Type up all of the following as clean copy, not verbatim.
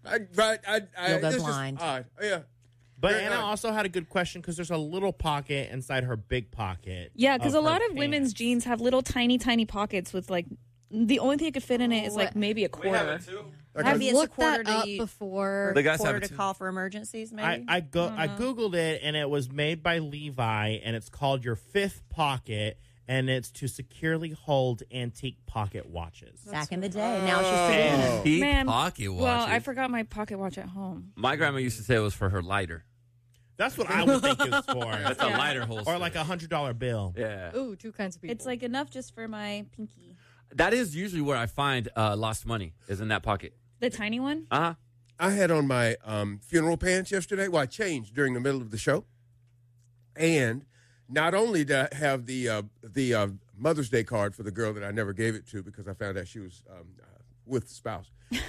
You'll go blind. Yeah. But Anna also had a good question because there's a little pocket inside her big pocket. Yeah, because a lot of women's jeans have little tiny pockets with like the only thing you could fit in it is like maybe a quarter. We have it too. Maybe it's a quarter that up to before. The guys have quarter it to too. call for emergencies. Maybe I Googled it, and it was made by Levi, and it's called your fifth pocket, and it's to securely hold antique pocket watches. back in the day. Now it's just pretty. Antique Man, pocket watches. well, I forgot my pocket watch at home. My grandma used to say it was for her lighter. That's what I would think it was for. That's a lighter holster. Or like a $100 bill. Yeah. Ooh, two kinds of people. It's like enough just for my pinky. That is usually where I find lost money, is in that pocket. The tiny one? Uh-huh. I had on my funeral pants yesterday. Well, I changed during the middle of the show. And not only did I have the Mother's Day card for the girl that I never gave it to because I found out she was with the spouse.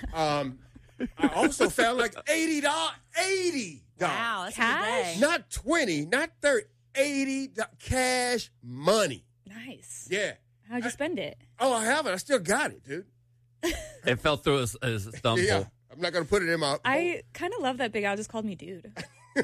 I also found like $80. $80. Wow, that's Cash? a good day. Not 20, not 30, $80 cash money. Nice. Yeah. How'd you spend it? Oh, I haven't. I still got it, dude. It fell through his thumb Yeah. hole. I'm not going to put it in my... I kind of love that Big Al just called me dude. I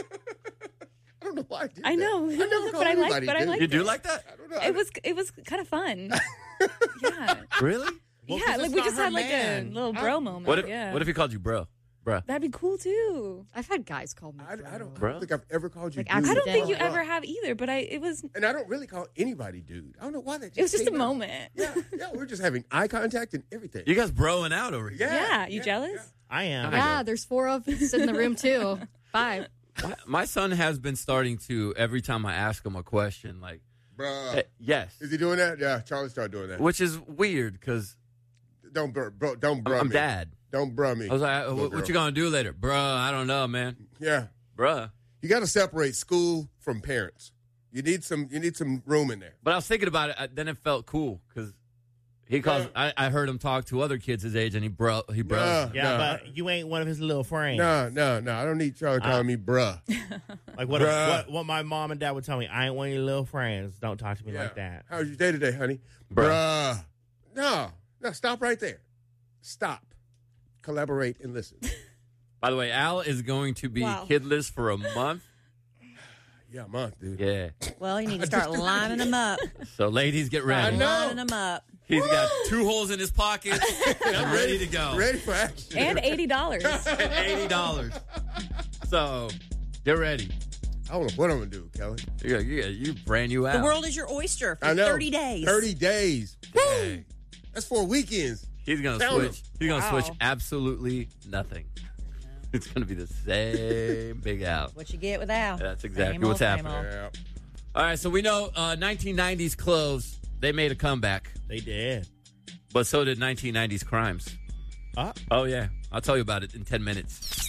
don't know why I did I know. that. I never called but I like anybody but I dude. like You do like that? I don't know. it was kind of fun. Yeah. Really? Well, yeah, 'cause like it's we not just her had like a man. little bro moment. What if, yeah. what if he called you bro? Bruh. That'd be cool too. I've had guys call me. I don't Bro? think I've ever called you Like, dude. I don't think you Bro. ever have either, but it was And I don't really call anybody dude. I don't know why that it was just a came out. moment. Yeah, we're just having eye contact and everything. You guys broing out over here. Yeah, you jealous? yeah. I am. Yeah, there's 4 of us in the room too. 5. My son has been starting to, every time I ask him a question, like, Bruh. yes. Is he doing that? Yeah, Charlie started doing that. Which is weird because Don't bruh I'm me. dad. Don't bruh me. I was like, little what girl. you going to do later? Bruh, I don't know, man. Yeah. Bruh. You got to separate school from parents. You need some room in there. But I was thinking about it, then it felt cool because he calls. Yeah. I heard him talk to other kids his age, and he bro. Nah. Yeah, No. but you ain't one of his little friends. No. I don't need Charlie calling me bruh. Like what, Bruh. what my mom and dad would tell me, I ain't one of your little friends. Don't talk to me Yeah. like that. How's your day today, honey? Bruh. No, stop right there. Stop. Collaborate and listen. By the way, Al is going to be Wow. kidless for a month. Yeah, a month, dude. Yeah. Well, you need to start lining them up. So, ladies, get ready. I know. Lining them up. He's got 2 holes in his pocket and ready to go. Ready for action. And $80. And $80. So, get ready. I don't know what I'm going to do, Kelly. You brand new The Al. world is your oyster for I know. 30 days. 30 days. Hey, That's 4 weekends. he's going to Count 'em. switch. He's going to Wow. switch absolutely nothing. It's going to be the same Big Al. What you get with Al. That's exactly Same what's old, same happening. old. Yeah. All right, so we know 1990s clothes, they made a comeback, They did. but so did 1990s crimes. Oh, yeah. I'll tell you about it in 10 minutes.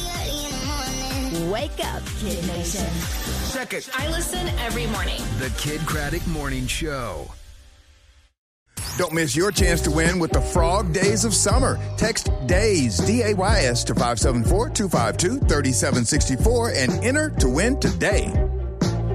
Wake up, Kid Nation. Second, I listen every morning. the Kid Craddock Morning Show. Don't miss your chance to win with the Frog Days of Summer. Text DAYS, D-A-Y-S, to 574-252-3764 and enter to win today.